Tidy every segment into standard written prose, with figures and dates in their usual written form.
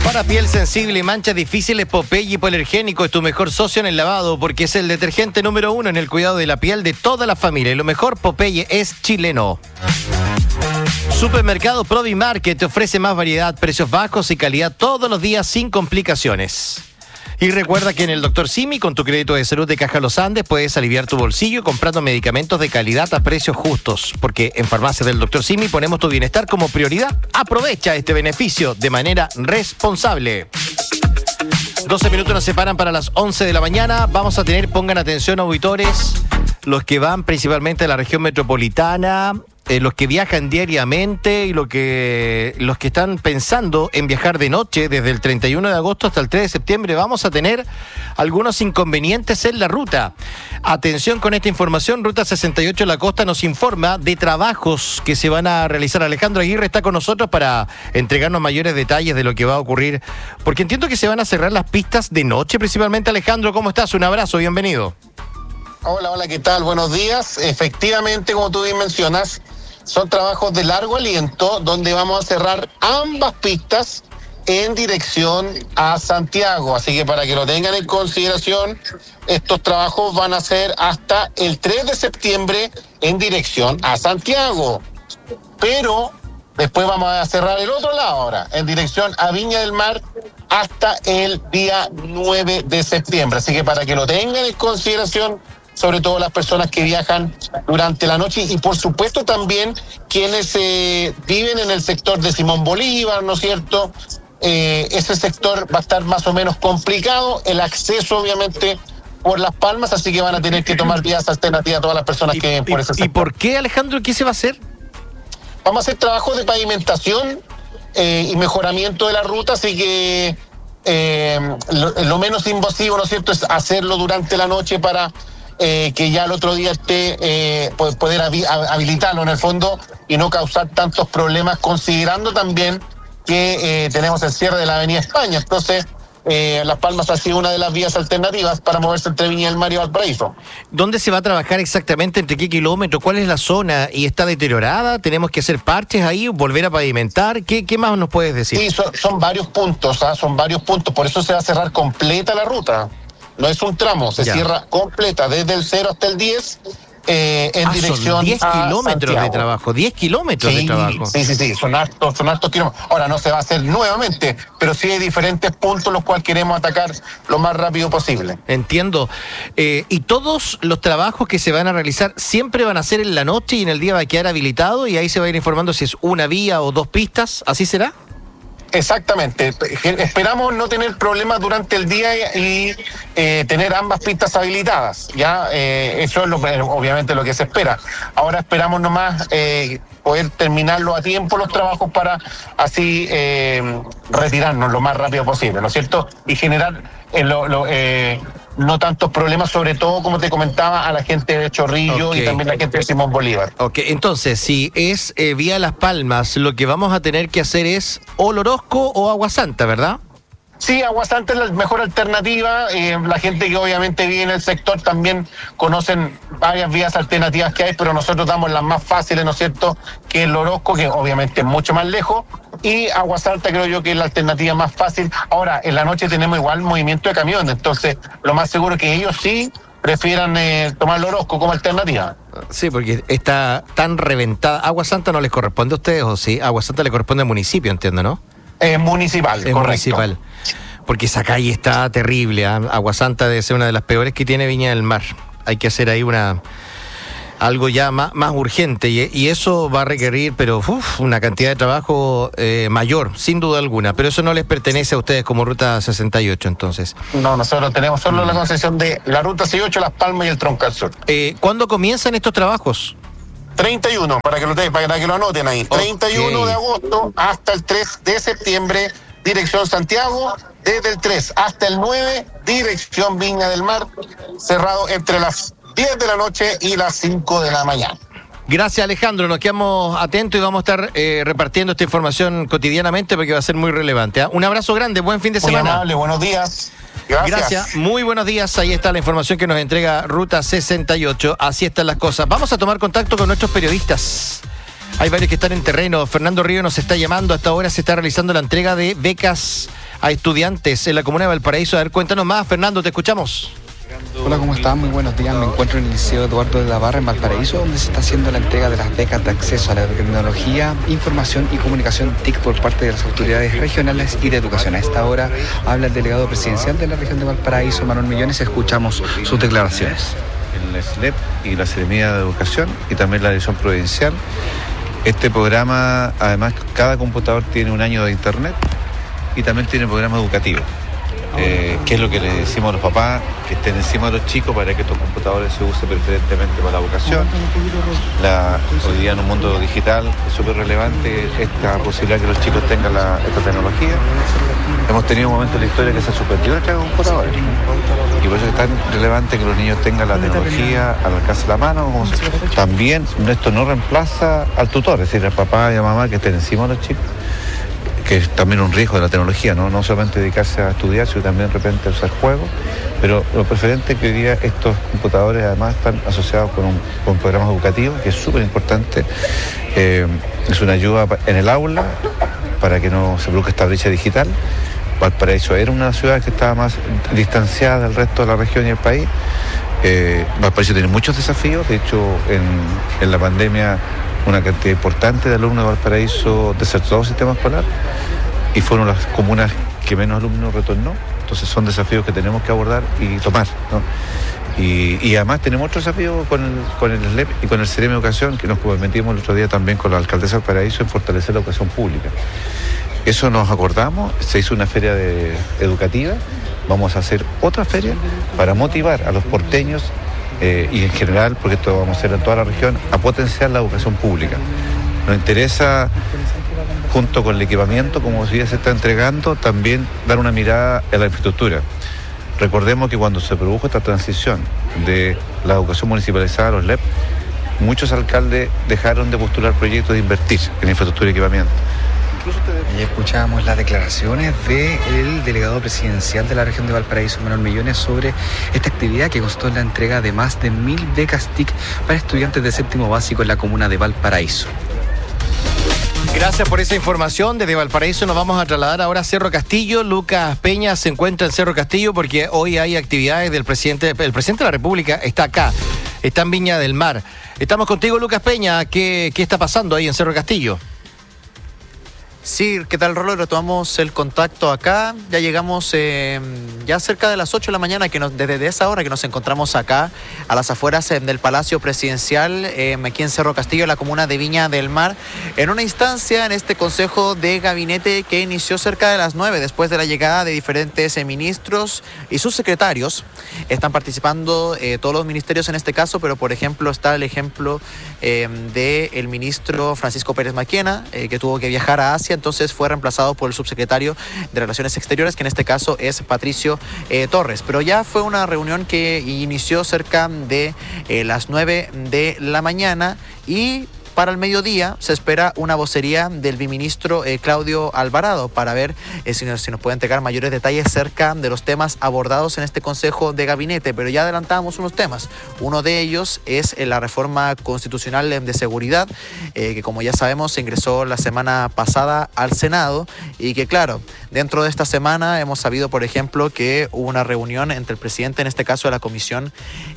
Para piel sensible y manchas difíciles, Popeye Hipoalergénico es tu mejor socio en el lavado porque es el detergente número 1 en el cuidado de la piel de toda la familia. Y lo mejor, Popeye es chileno. Supermercado Provimarket te ofrece más variedad, precios bajos y calidad todos los días sin complicaciones. Y recuerda que en el Dr. Simi, con tu crédito de salud de Caja Los Andes, puedes aliviar tu bolsillo comprando medicamentos de calidad a precios justos. Porque en Farmacias del Dr. Simi ponemos tu bienestar como prioridad. Aprovecha este beneficio de manera responsable. 12 minutos nos separan para las 11 de la mañana. Vamos a tener, pongan atención auditores, los que van principalmente a la región metropolitana, los que viajan diariamente y los que están pensando en viajar de noche desde el 31 de agosto hasta el 3 de septiembre. Vamos a tener algunos inconvenientes en la ruta. Atención con esta información. Ruta 68 La Costa nos informa de trabajos que se van a realizar. Alejandro Aguirre está con nosotros para entregarnos mayores detalles de lo que va a ocurrir, porque entiendo que se van a cerrar las pistas de noche principalmente. Alejandro, ¿cómo estás? Un abrazo, bienvenido. Hola, ¿qué tal? Buenos días. Efectivamente, como tú bien mencionas, son trabajos de largo aliento donde vamos a cerrar ambas pistas en dirección a Santiago. Así que para que lo tengan en consideración, estos trabajos van a ser hasta el 3 de septiembre en dirección a Santiago. Pero después vamos a cerrar el otro lado ahora, en dirección a Viña del Mar, hasta el día 9 de septiembre. Así que para que lo tengan en consideración, sobre todo las personas que viajan durante la noche y por supuesto también quienes viven en el sector de Simón Bolívar, ¿no es cierto? Ese sector va a estar más o menos complicado, el acceso obviamente por Las Palmas, así que van a tener que tomar vías alternativas todas las personas que viven por ese sector. ¿Y por qué, Alejandro? ¿Qué se va a hacer? Vamos a hacer trabajos de pavimentación y mejoramiento de la ruta, así que lo menos invasivo, ¿no es cierto?, es hacerlo durante la noche para que ya el otro día esté poder habilitarlo en el fondo y no causar tantos problemas, considerando también que tenemos el cierre de la Avenida España. Entonces, Las Palmas ha sido una de las vías alternativas para moverse entre Viña del Mar y Valparaíso. ¿Dónde se va a trabajar exactamente? ¿Entre qué kilómetros? ¿Cuál es la zona? ¿Y está deteriorada? ¿Tenemos que hacer parches ahí? ¿Volver a pavimentar? ¿Qué más nos puedes decir? Sí, son varios puntos, son varios puntos. Por eso se va a cerrar completa la ruta. No es un tramo, se cierra completa, desde el 0 hasta el 10, en dirección son 10 a kilómetros Santiago. de trabajo, 10 kilómetros de trabajo. Sí, son hartos kilómetros. Ahora no se va a hacer nuevamente, pero sí hay diferentes puntos los cuales queremos atacar lo más rápido posible. Entiendo. ¿Y todos los trabajos que se van a realizar siempre van a ser en la noche y en el día va a quedar habilitado y ahí se va a ir informando si es una vía o dos pistas? ¿Así será? Exactamente. Esperamos no tener problemas durante el día y tener ambas pistas habilitadas. Ya eso es obviamente lo que se espera. Ahora esperamos nomás poder terminarlo a tiempo los trabajos para así retirarnos lo más rápido posible, ¿no es cierto? Y generar no tantos problemas, sobre todo, como te comentaba, a la gente de Chorrillo y también a la gente de Simón Bolívar. Ok, entonces, si es vía Las Palmas, lo que vamos a tener que hacer es o Lorosco o Agua Santa, ¿verdad? Sí, Agua Santa es la mejor alternativa. La gente que obviamente vive en el sector también conocen varias vías alternativas que hay, pero nosotros damos las más fáciles, ¿no es cierto?, que es Lorosco, que obviamente es mucho más lejos, y Agua Santa creo yo que es la alternativa más fácil. Ahora, en la noche tenemos igual movimiento de camiones, entonces lo más seguro es que ellos sí prefieran tomar Lorosco como alternativa. Sí, porque está tan reventada. ¿Agua Santa no les corresponde a ustedes o sí? Agua Santa le corresponde al municipio, entiendo, ¿no? Municipal, es correcto. Municipal. Porque esa calle está terrible, ¿eh? Agua Santa debe ser una de las peores que tiene Viña del Mar. Hay que hacer ahí algo ya más urgente y eso va a requerir, pero una cantidad de trabajo mayor, sin duda alguna. Pero eso no les pertenece a ustedes como Ruta 68, entonces. No, nosotros tenemos solo la concesión de la Ruta 68, Las Palmas y el Troncal Sur. ¿Cuándo comienzan estos trabajos? 31, para que lo anoten ahí. 31 de agosto hasta el 3 de septiembre, dirección Santiago. Desde el 3 hasta el 9, dirección Viña del Mar, cerrado entre las 10 de la noche y las 5 de la mañana. Gracias, Alejandro. Nos quedamos atentos y vamos a estar repartiendo esta información cotidianamente porque va a ser muy relevante. Un abrazo grande, buen fin de semana. Muy amable, buenos días. Gracias, muy buenos días. Ahí está la información que nos entrega Ruta 68. Así están las cosas. Vamos a tomar contacto con nuestros periodistas. Hay varios que están en terreno. Fernando Río nos está llamando. Hasta ahora se está realizando la entrega de becas a estudiantes en la comuna de Valparaíso. A ver, cuéntanos más, Fernando, te escuchamos. Hola, ¿cómo están? Muy buenos días. Me encuentro en el Liceo Eduardo de la Barra en Valparaíso, donde se está haciendo la entrega de las becas de acceso a la tecnología, información y comunicación TIC por parte de las autoridades regionales y de educación. A esta hora habla el delegado presidencial de la región de Valparaíso, Manuel Millones. Escuchamos sus declaraciones. El SLEP y la Seremía de Educación y también la Dirección Provincial. Este programa, además, cada computador tiene un año de internet y también tiene programa educativo. Que es lo que le decimos a los papás, que estén encima de los chicos para que estos computadores se usen preferentemente para la educación. Hoy día en un mundo digital es súper relevante esta posibilidad que los chicos tengan esta tecnología. Hemos tenido un momento en la historia que se ha suspendido el trago de computadores y por eso es tan relevante que los niños tengan la tecnología al alcance de la mano. También esto no reemplaza al tutor, es decir, al papá y a mamá que estén encima de los chicos, que es también un riesgo de la tecnología, no solamente dedicarse a estudiar, sino también de repente a usar juegos, pero lo preferente es que hoy día estos computadores además están asociados con programas educativos, que es súper importante, es una ayuda en el aula para que no se produzca esta brecha digital. Valparaíso era una ciudad que estaba más distanciada del resto de la región y el país. Valparaíso tiene muchos desafíos, de hecho en la pandemia una cantidad importante de alumnos de Valparaíso desertó del sistema escolar y fueron las comunas que menos alumnos retornó. Entonces son desafíos que tenemos que abordar y tomar, ¿no? Y además tenemos otro desafío con el SLEP y con el Seremi de Educación, que nos comprometimos el otro día también con la alcaldesa de Valparaíso en fortalecer la educación pública. Eso nos acordamos, se hizo una feria educativa, vamos a hacer otra feria para motivar a los porteños y en general, porque esto vamos a hacer en toda la región, a potenciar la educación pública. Nos interesa, junto con el equipamiento, como hoy día se está entregando, también dar una mirada a la infraestructura. Recordemos que cuando se produjo esta transición de la educación municipalizada a los LEP, muchos alcaldes dejaron de postular proyectos de invertir en infraestructura y equipamiento. Y escuchábamos las declaraciones del delegado presidencial de la región de Valparaíso, Manuel Millones, sobre esta actividad que constó en la entrega de más de 1000 becas TIC para estudiantes de séptimo básico en la comuna de Valparaíso. Gracias por esa información. Desde Valparaíso nos vamos a trasladar ahora a Cerro Castillo. Lucas Peña se encuentra en Cerro Castillo porque hoy hay actividades del presidente. El presidente de la República está acá, está en Viña del Mar. Estamos contigo, Lucas Peña. ¿Qué está pasando ahí en Cerro Castillo? Sí, ¿qué tal, Rolo? Retomamos el contacto acá. Ya llegamos ya cerca de las 8 de la mañana, desde esa hora que nos encontramos acá, a las afueras del Palacio Presidencial, aquí en Cerro Castillo, en la comuna de Viña del Mar, en una instancia en este Consejo de Gabinete que inició cerca de las 9, después de la llegada de diferentes ministros y sus secretarios. Están participando todos los ministerios en este caso, pero por ejemplo está el ejemplo del ministro Francisco Pérez Maquena, que tuvo que viajar a Asia. Entonces fue reemplazado por el subsecretario de Relaciones Exteriores, que en este caso es Patricio Torres. Pero ya fue una reunión que inició cerca de las 9 de la mañana y para el mediodía se espera una vocería del viceministro Claudio Alvarado para ver si nos puede entregar mayores detalles cerca de los temas abordados en este Consejo de Gabinete. Pero ya adelantamos unos temas. Uno de ellos es la reforma constitucional de seguridad, que como ya sabemos se ingresó la semana pasada al Senado y que claro, dentro de esta semana hemos sabido, por ejemplo, que hubo una reunión entre el presidente, en este caso de la Comisión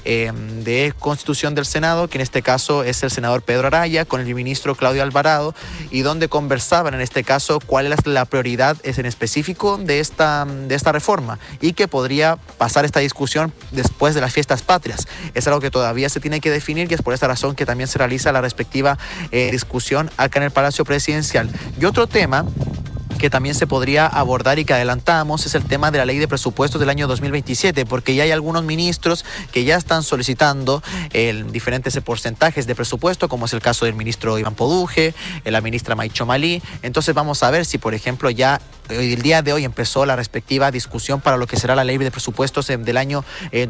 de Constitución del Senado, que en este caso es el senador Pedro Araya, con el ministro Claudio Alvarado, y donde conversaban en este caso cuál es la prioridad en específico de esta reforma y que podría pasar esta discusión después de las fiestas patrias. Es algo que todavía se tiene que definir y es por esta razón que también se realiza la respectiva discusión acá en el Palacio Presidencial. Y otro tema que también se podría abordar y que adelantamos es el tema de la ley de presupuestos del año 2027, porque ya hay algunos ministros que ya están solicitando diferentes porcentajes de presupuesto, como es el caso del ministro Iván Poduje, la ministra Maicho Malí. Entonces vamos a ver si, por ejemplo, ya el día de hoy empezó la respectiva discusión para lo que será la ley de presupuestos del año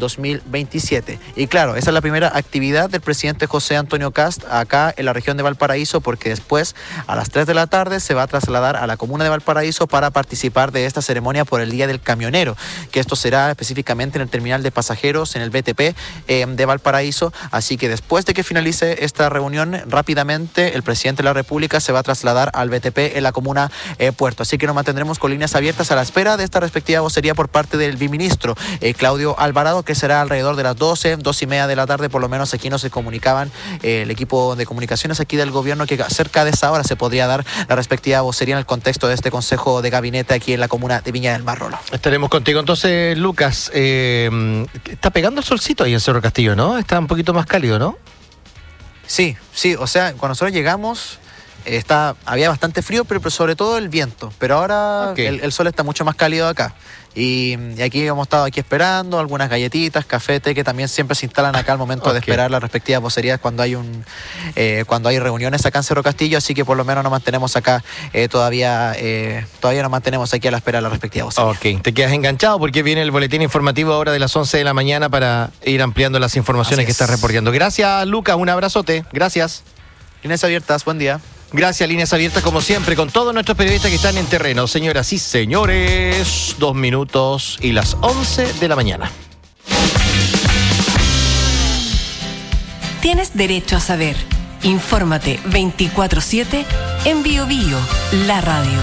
2027. Y claro, esa es la primera actividad del presidente José Antonio Kast acá en la región de Valparaíso, porque después a las 3 de la tarde se va a trasladar a la comuna de Valparaíso Valparaíso para participar de esta ceremonia por el Día del Camionero, que esto será específicamente en el terminal de pasajeros, en el BTP de Valparaíso. Así que después de que finalice esta reunión, rápidamente el presidente de la República se va a trasladar al BTP en la comuna Puerto. Así que nos mantendremos con líneas abiertas a la espera de esta respectiva vocería por parte del viceministro Claudio Alvarado, que será alrededor de las 2:30 de la tarde, por lo menos aquí nos comunicaban el equipo de comunicaciones aquí del gobierno, que cerca de esa hora se podría dar la respectiva vocería en el contexto de este consejo de gabinete aquí en la comuna de Viña del Mar, Rolo. Estaremos contigo entonces, Lucas. Está pegando el solcito ahí en Cerro Castillo, ¿no? Está un poquito más cálido, ¿no? Sí, o sea, cuando nosotros llegamos había bastante frío, pero sobre todo el viento. Pero ahora el sol está mucho más cálido acá. Y aquí hemos estado esperando algunas galletitas, café, té, que también siempre se instalan acá al momento de esperar las respectivas vocerías cuando hay reuniones acá en Cerro Castillo. Así que por lo menos nos mantenemos acá todavía nos mantenemos aquí a la espera de la respectiva vocería. Ok, te quedas enganchado porque viene el boletín informativo ahora de las 11 de la mañana para ir ampliando las informaciones que estás reportando. Gracias, Lucas, un abrazote. Gracias. Líneas abiertas, buen día. Gracias, Líneas Abiertas, como siempre, con todos nuestros periodistas que están en terreno. Señoras y señores, 2 minutos y las 11 de la mañana. Tienes derecho a saber. Infórmate 24/7 en Bio Bio, la radio.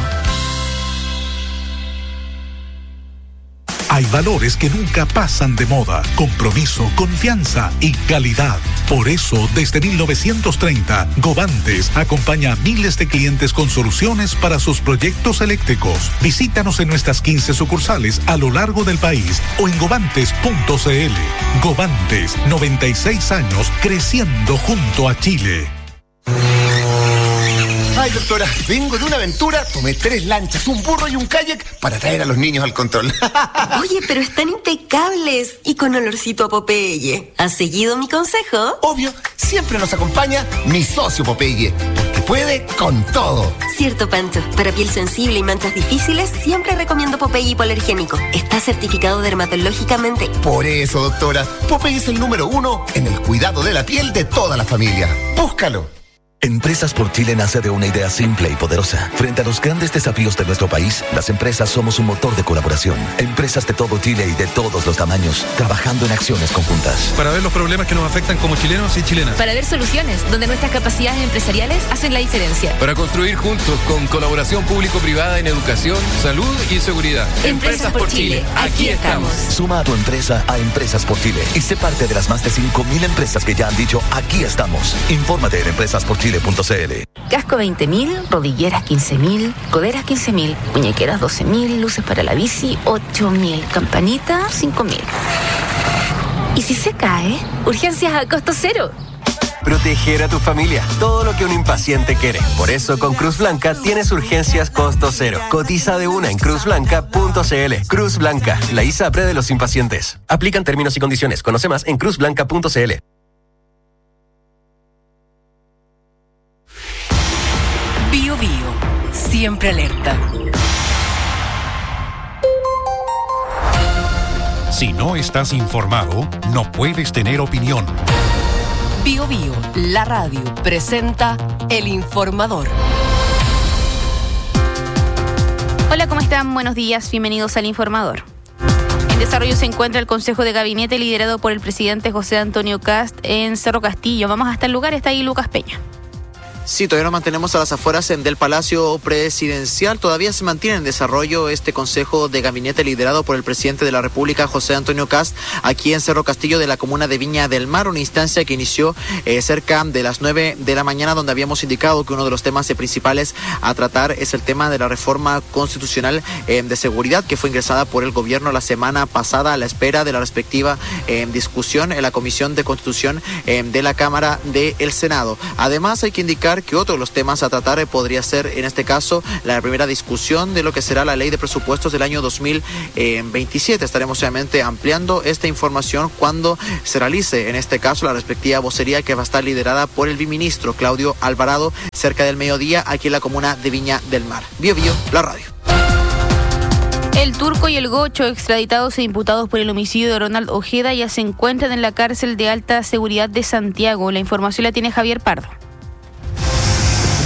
Hay valores que nunca pasan de moda: compromiso, confianza y calidad. Por eso, desde 1930, Govantes acompaña a miles de clientes con soluciones para sus proyectos eléctricos. Visítanos en nuestras 15 sucursales a lo largo del país o en govantes.cl. Govantes, 96 años creciendo junto a Chile. Ay, doctora, vengo de una aventura, tomé 3 lanchas, un burro y un kayak para traer a los niños al control. Oye, pero están impecables y con olorcito a Popeye. ¿Has seguido mi consejo? Obvio, siempre nos acompaña mi socio Popeye, porque puede con todo. Cierto, Pancho. Para piel sensible y manchas difíciles, siempre recomiendo Popeye hipoalergénico. Está certificado dermatológicamente. Por eso, doctora, Popeye es el número 1 en el cuidado de la piel de toda la familia. Búscalo. Empresas por Chile nace de una idea simple y poderosa. Frente a los grandes desafíos de nuestro país, las empresas somos un motor de colaboración. Empresas de todo Chile y de todos los tamaños, trabajando en acciones conjuntas. Para ver los problemas que nos afectan como chilenos y chilenas. Para ver soluciones donde nuestras capacidades empresariales hacen la diferencia. Para construir juntos con colaboración público-privada en educación, salud y seguridad. Empresas por Chile, aquí estamos. Suma a tu empresa a Empresas por Chile y sé parte de las más de 5.000 empresas que ya han dicho aquí estamos. Infórmate en empresasporchile.cl. Casco 20.000, rodilleras 15.000, coderas 15.000, muñequeras 12.000, luces para la bici 8.000, campanita 5.000. ¿Y si se cae? Urgencias a costo cero. Proteger a tu familia, todo lo que un impaciente quiere. Por eso con Cruz Blanca tienes urgencias costo cero. Cotiza de una en cruzblanca.cl. Cruz Blanca, la ISAPRE de los impacientes. Aplican términos y condiciones. Conoce más en cruzblanca.cl. Bio Bio, siempre alerta. Si no estás informado, no puedes tener opinión. Bio Bio, la radio, presenta El Informador. Hola, ¿cómo están? Buenos días, bienvenidos al Informador. En desarrollo se encuentra el Consejo de Gabinete liderado por el presidente José Antonio Kast en Cerro Castillo. Vamos hasta el lugar, está ahí Lucas Peña. Sí, todavía nos mantenemos a las afueras del Palacio Presidencial. Todavía se mantiene en desarrollo este Consejo de Gabinete liderado por el presidente de la República, José Antonio Kast, aquí en Cerro Castillo de la comuna de Viña del Mar, una instancia que inició cerca de las 9 de la mañana, donde habíamos indicado que uno de los temas principales a tratar es el tema de la reforma constitucional de seguridad que fue ingresada por el gobierno la semana pasada a la espera de la respectiva discusión en la Comisión de Constitución de la Cámara del Senado. Además, hay que indicar que otro de los temas a tratar podría ser, en este caso, la primera discusión de lo que será la ley de presupuestos del año 2027. Estaremos obviamente ampliando esta información cuando se realice, en este caso, la respectiva vocería que va a estar liderada por el viceministro Claudio Alvarado cerca del mediodía aquí en la comuna de Viña del Mar. Bio Bio, la radio. El Turco y el Gocho, extraditados e imputados por el homicidio de Ronald Ojeda, ya se encuentran en la cárcel de alta seguridad de Santiago. La información la tiene Javier Pardo.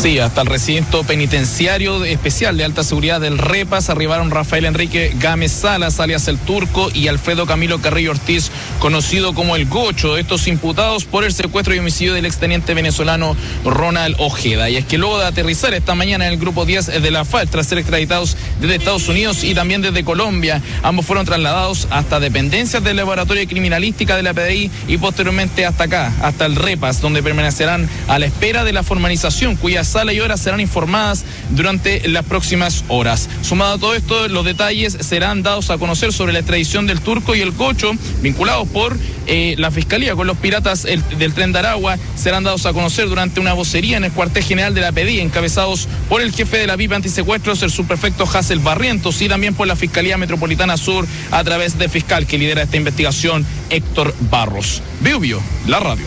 Sí, hasta el recinto penitenciario especial de alta seguridad del Repas arribaron Rafael Enrique Gámez Salas, alias El Turco, y Alfredo Camilo Carrillo Ortiz, conocido como El Gocho, estos imputados por el secuestro y homicidio del exteniente venezolano Ronald Ojeda. Y es que luego de aterrizar esta mañana en el grupo 10 de la FARC, tras ser extraditados desde Estados Unidos y también desde Colombia, ambos fueron trasladados hasta dependencias del laboratorio de criminalística de la PDI y posteriormente hasta acá, hasta el Repas, donde permanecerán a la espera de la formalización, cuyas sala y horas serán informadas durante las próximas horas. Sumado a todo esto, los detalles serán dados a conocer sobre la extradición del Turco y el Gocho, vinculados por la Fiscalía con los piratas del Tren de Aragua, serán dados a conocer durante una vocería en el cuartel general de la PDI, encabezados por el jefe de la VIP Antisecuestros, el subprefecto Hassel Barrientos, y también por la Fiscalía Metropolitana Sur, a través de fiscal que lidera esta investigación, Héctor Barros. Biobío, la radio.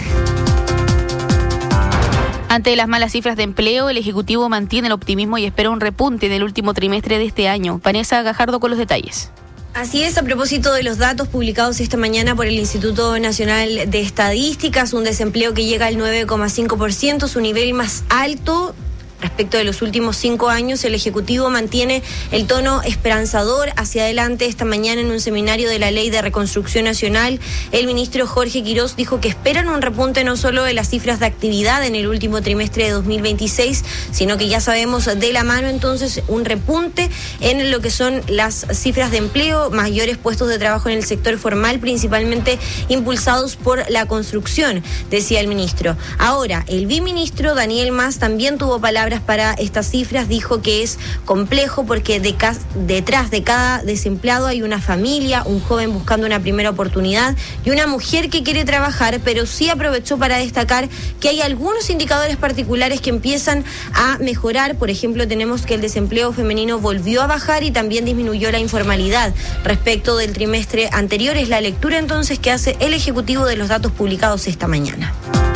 Ante las malas cifras de empleo, el Ejecutivo mantiene el optimismo y espera un repunte en el último trimestre de este año. Vanessa Gajardo con los detalles. Así es, a propósito de los datos publicados esta mañana por el Instituto Nacional de Estadísticas, un desempleo que llega al 9,5%, su nivel más alto respecto de los últimos 5 años. El Ejecutivo mantiene el tono esperanzador hacia adelante. Esta mañana, en un seminario de la Ley de Reconstrucción Nacional, el ministro Jorge Quirós dijo que esperan un repunte no solo de las cifras de actividad en el último trimestre de 2026, sino que ya sabemos de la mano entonces un repunte en lo que son las cifras de empleo, mayores puestos de trabajo en el sector formal, principalmente impulsados por la construcción, decía el ministro. Ahora, el viceministro Daniel Mas también tuvo palabras para estas cifras. Dijo que es complejo porque detrás de cada desempleado hay una familia, un joven buscando una primera oportunidad y una mujer que quiere trabajar, pero sí aprovechó para destacar que hay algunos indicadores particulares que empiezan a mejorar. Por ejemplo, tenemos que el desempleo femenino volvió a bajar y también disminuyó la informalidad respecto del trimestre anterior. Es la lectura entonces que hace el Ejecutivo de los datos publicados esta mañana.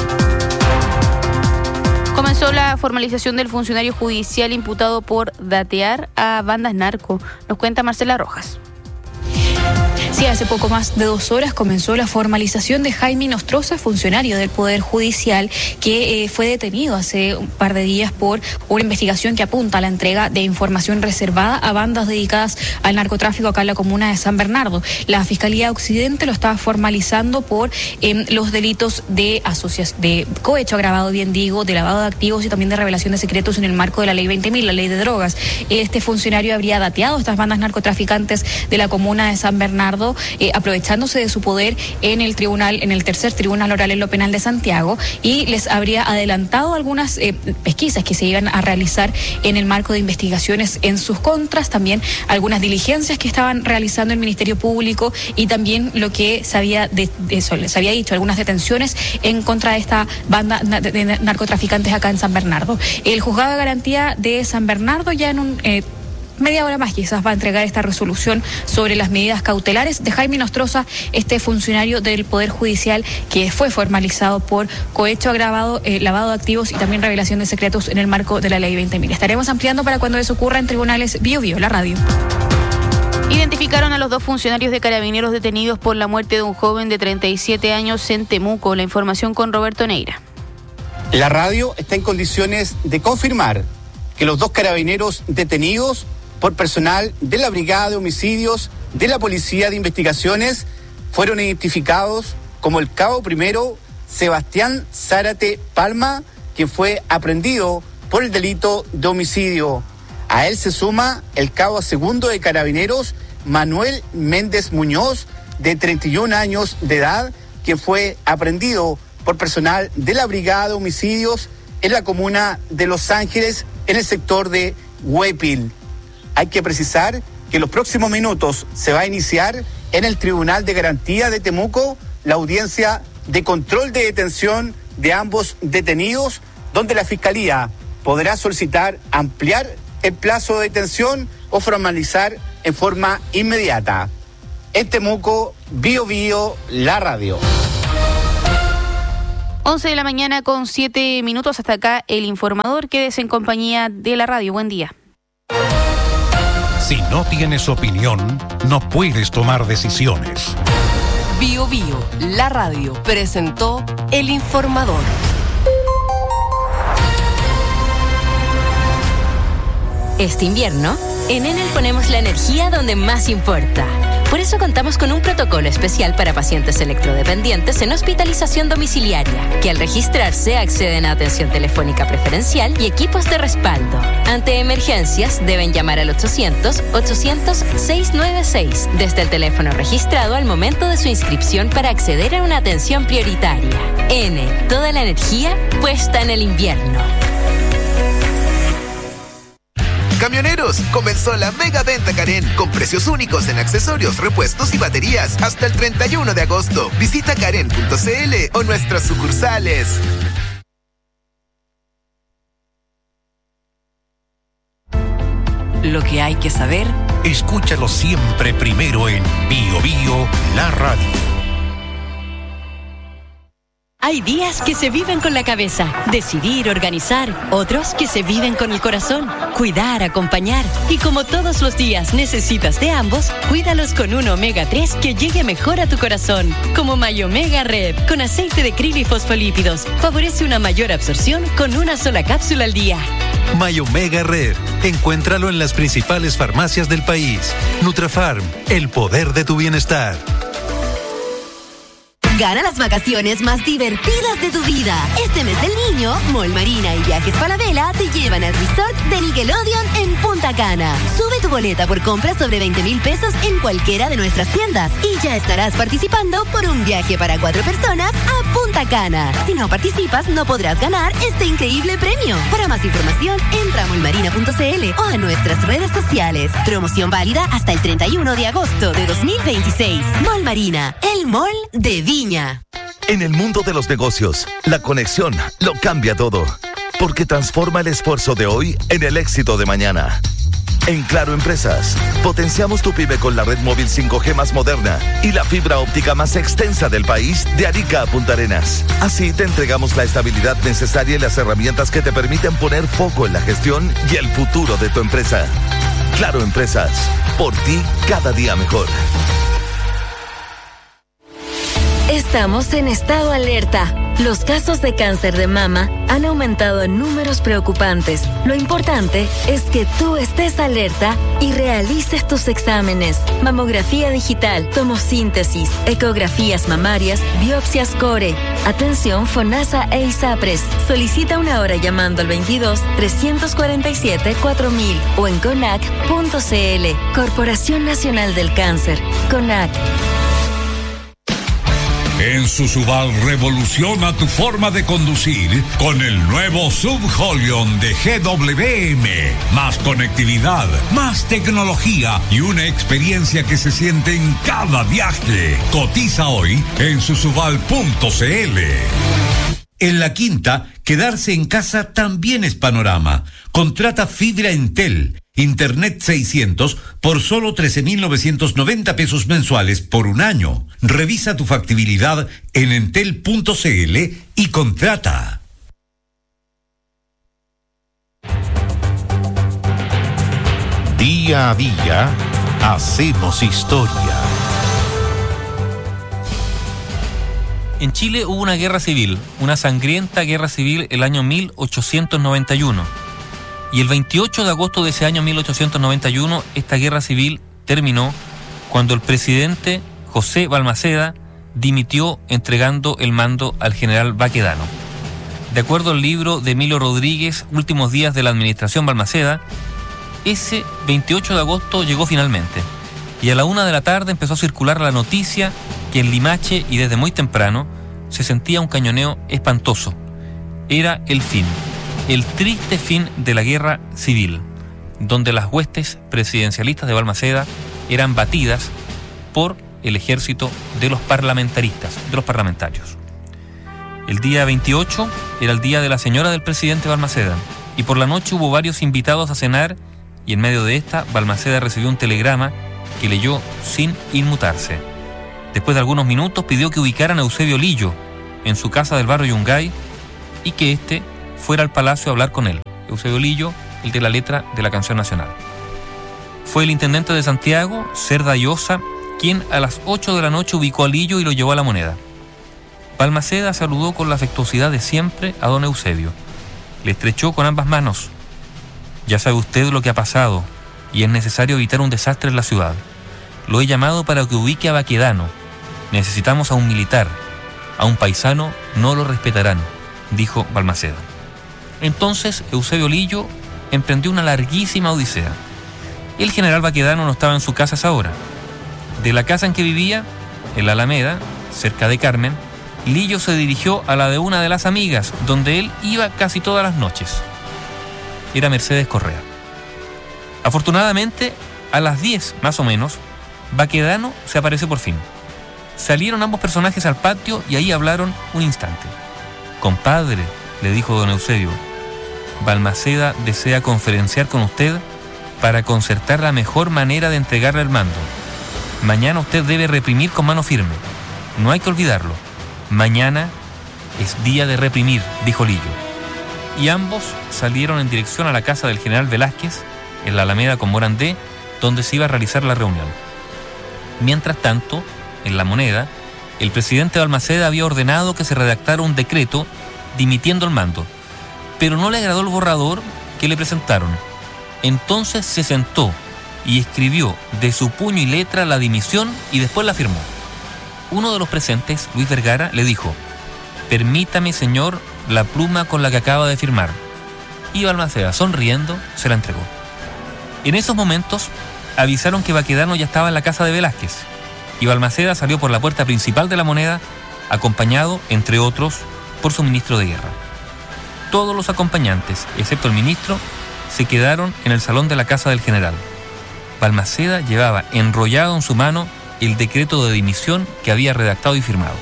Comenzó la formalización del funcionario judicial imputado por datear a bandas narco. Nos cuenta Marcela Rojas. Sí, hace poco más de 2 horas comenzó la formalización de Jaime Nostroza, funcionario del Poder Judicial, que fue detenido hace un par de días por una investigación que apunta a la entrega de información reservada a bandas dedicadas al narcotráfico acá en la comuna de San Bernardo. La Fiscalía Occidente lo estaba formalizando por los delitos de cohecho agravado, bien digo, de lavado de activos y también de revelación de secretos en el marco de la Ley 20.000, la Ley de Drogas. Este funcionario habría dateado estas bandas narcotraficantes de la comuna de San Bernardo, aprovechándose de su poder en el tercer tribunal oral en lo penal de Santiago, y les habría adelantado algunas pesquisas que se iban a realizar en el marco de investigaciones en sus contras, también algunas diligencias que estaban realizando el Ministerio Público y también lo que se había dicho, algunas detenciones en contra de esta banda de narcotraficantes acá en San Bernardo. El juzgado de garantía de San Bernardo ya en media hora más quizás va a entregar esta resolución sobre las medidas cautelares de Jaime Nostroza, este funcionario del Poder Judicial que fue formalizado por cohecho agravado, lavado de activos y también revelación de secretos en el marco de la Ley 20.000. Estaremos ampliando para cuando eso ocurra en tribunales. Biobío, la radio. Identificaron a los 2 funcionarios de Carabineros detenidos por la muerte de un joven de 37 años en Temuco. La información con Roberto Neira. La radio está en condiciones de confirmar que los 2 carabineros detenidos por personal de la Brigada de Homicidios de la Policía de Investigaciones fueron identificados como el cabo primero Sebastián Zárate Palma, quien fue aprehendido por el delito de homicidio. A él se suma el cabo segundo de Carabineros Manuel Méndez Muñoz, de 31 años de edad, quien fue aprehendido por personal de la Brigada de Homicidios en la comuna de Los Ángeles, en el sector de Huépil. Hay que precisar que en los próximos minutos se va a iniciar en el Tribunal de Garantía de Temuco la audiencia de control de detención de ambos detenidos, donde la Fiscalía podrá solicitar ampliar el plazo de detención o formalizar en forma inmediata. En Temuco, Biobío, la radio. 11 de la mañana con 7 minutos. Hasta acá el informador. Quédese en compañía de la radio. Buen día. Si no tienes opinión, no puedes tomar decisiones. Biobío, la radio, presentó el informador. Este invierno, en Enel ponemos la energía donde más importa. Por eso contamos con un protocolo especial para pacientes electrodependientes en hospitalización domiciliaria, que al registrarse acceden a atención telefónica preferencial y equipos de respaldo. Ante emergencias, deben llamar al 800-800-696 desde el teléfono registrado al momento de su inscripción para acceder a una atención prioritaria. Enel, toda la energía puesta en el invierno. Camioneros, comenzó la mega venta Karen con precios únicos en accesorios, repuestos y baterías hasta el 31 de agosto. Visita karen.cl o nuestras sucursales. Lo que hay que saber, escúchalo siempre primero en Bio Bio, la radio. Hay días que se viven con la cabeza, decidir, organizar, otros que se viven con el corazón, cuidar, acompañar. Y como todos los días necesitas de ambos, cuídalos con un Omega 3 que llegue mejor a tu corazón. Como Mayomega Red, con aceite de krill y fosfolípidos. Favorece una mayor absorción con una sola cápsula al día. Mayomega Red. Encuéntralo en las principales farmacias del país. Nutrafarm, el poder de tu bienestar. Gana las vacaciones más divertidas de tu vida. Este mes del niño, Mall Marina y Viajes Falabella te llevan al resort de Nickelodeon en Punta Cana. Sube tu boleta por compras sobre 20,000 pesos en cualquiera de nuestras tiendas y ya estarás participando por un viaje para 4 personas a Punta Cana. Si no participas, no podrás ganar este increíble premio. Para más información, entra a mallmarina.cl o a nuestras redes sociales. Promoción válida hasta el 31 de agosto de 2026. Mall Marina, el mall de Viña. En el mundo de los negocios, la conexión lo cambia todo, porque transforma el esfuerzo de hoy en el éxito de mañana. En Claro Empresas, potenciamos tu pyme con la red móvil 5G más moderna y la fibra óptica más extensa del país, de Arica a Punta Arenas. Así te entregamos la estabilidad necesaria y las herramientas que te permiten poner foco en la gestión y el futuro de tu empresa. Claro Empresas, por ti cada día mejor. Estamos en estado alerta. Los casos de cáncer de mama han aumentado en números preocupantes. Lo importante es que tú estés alerta y realices tus exámenes. Mamografía digital, tomosíntesis, ecografías mamarias, biopsias core. Atención FONASA e ISAPRES. Solicita una hora llamando al 22-347-4000 o en CONAC.cl. Corporación Nacional del Cáncer. CONAC. En Susubal revoluciona tu forma de conducir con el nuevo Sub Holion de GWM. Más conectividad, más tecnología y una experiencia que se siente en cada viaje. Cotiza hoy en susubal.cl. En La Quinta, quedarse en casa también es panorama. Contrata fibra Entel, Internet 600 por solo 13.990 pesos mensuales por un año. Revisa tu factibilidad en entel.cl y contrata. Día a día, hacemos historia. En Chile hubo una guerra civil, una sangrienta guerra civil el año 1891. Y el 28 de agosto de ese año 1891, esta guerra civil terminó cuando el presidente José Balmaceda dimitió entregando el mando al general Baquedano. De acuerdo al libro de Emilio Rodríguez, Últimos días de la administración Balmaceda, ese 28 de agosto llegó finalmente. Y a la 1 de la tarde empezó a circular la noticia que en Limache y desde muy temprano se sentía un cañoneo espantoso. Era el fin, el triste fin de la guerra civil, donde las huestes presidencialistas de Balmaceda eran batidas por el ejército de los parlamentaristas, de los parlamentarios. El día 28 era el día de la señora del presidente Balmaceda, y por la noche hubo varios invitados a cenar, y en medio de esta, Balmaceda recibió un telegrama que leyó sin inmutarse. Después de algunos minutos pidió que ubicaran a Eusebio Lillo en su casa del barrio Yungay y que éste fuera al palacio a hablar con él. Eusebio Lillo, el de la letra de la canción nacional. Fue el intendente de Santiago, Cerda Llosa, quien a las 8 de la noche ubicó a Lillo y lo llevó a La Moneda. Balmaceda saludó con la afectuosidad de siempre a don Eusebio. Le estrechó con ambas manos Ya sabe usted lo que ha pasado y es necesario evitar un desastre en la ciudad. Lo he llamado para que ubique a Baquedano. Necesitamos a un militar. A un paisano no lo respetarán, dijo Balmaceda. Entonces Eusebio Lillo emprendió una larguísima odisea. El general Baquedano no estaba en su casa a esa hora. De la casa en que vivía, en la Alameda, cerca de Carmen, Lillo se dirigió a la de una de las amigas, donde él iba casi todas las noches. Era Mercedes Correa. Afortunadamente, a las 10 más o menos, Baquedano se apareció por fin. Salieron ambos personajes al patio y ahí hablaron un instante. «Compadre», le dijo don Eusebio, «Balmaceda desea conferenciar con usted para concertar la mejor manera de entregarle el mando. Mañana usted debe reprimir con mano firme. No hay que olvidarlo. Mañana es día de reprimir», dijo Lillo. Y ambos salieron en dirección a la casa del general Velázquez, en la Alameda con Morandé, donde se iba a realizar la reunión. Mientras tanto, en La Moneda, el presidente Balmaceda había ordenado que se redactara un decreto dimitiendo el mando, pero no le agradó el borrador que le presentaron. Entonces se sentó y escribió de su puño y letra la dimisión y después la firmó. Uno de los presentes, Luis Vergara, le dijo: «Permítame, señor, la pluma con la que acaba de firmar». Y Balmaceda, sonriendo, se la entregó. En esos momentos avisaron que Baquedano ya estaba en la casa de Velázquez, y Balmaceda salió por la puerta principal de La Moneda, acompañado, entre otros, por su ministro de Guerra. Todos los acompañantes, excepto el ministro, se quedaron en el salón de la casa del general. Balmaceda llevaba enrollado en su mano el decreto de dimisión que había redactado y firmado.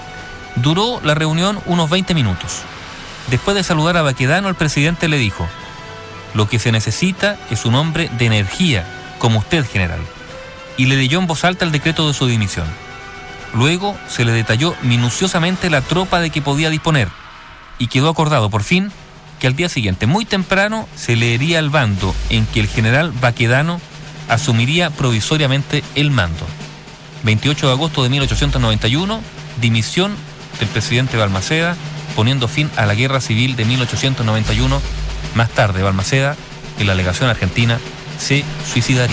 Duró la reunión unos 20 minutos. Después de saludar a Baquedano, el presidente le dijo: «Lo que se necesita es un hombre de energía, como usted, general», y le leyó en voz alta el decreto de su dimisión. Luego se le detalló minuciosamente la tropa de que podía disponer, y quedó acordado por fin que al día siguiente, muy temprano, se leería el bando en que el general Baquedano asumiría provisoriamente el mando. 28 de agosto de 1891, dimisión del presidente Balmaceda, poniendo fin a la guerra civil de 1891. Más tarde, Balmaceda, en la legación argentina, se suicidaría.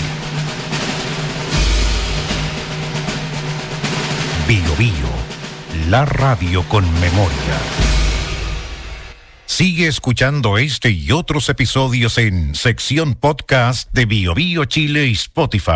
Bio Bio, la radio con memoria. Sigue escuchando este y otros episodios en sección podcast de Bio Bio Chile y Spotify.